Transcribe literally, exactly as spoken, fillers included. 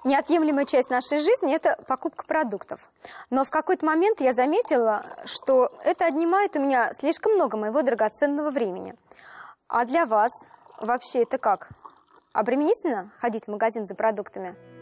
Неотъемлемая часть нашей жизни – это покупка продуктов. Но в какой-то момент я заметила, что это отнимает у меня слишком много моего драгоценного времени. А для вас вообще это как? Обременительно ходить в магазин за продуктами?